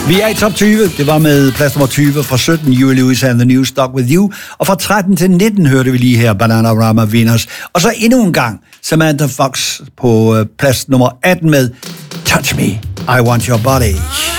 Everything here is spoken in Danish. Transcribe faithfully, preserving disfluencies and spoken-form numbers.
Vi er i top tyve. Det var med plads nummer tyve fra sytten, Huey Lewis and the News, Stuck With You. Og fra tretten til nitten hørte vi lige her Bananarama Vinders. Og så endnu en gang Samantha Fox på plads nummer atten med Touch Me, I Want Your Body.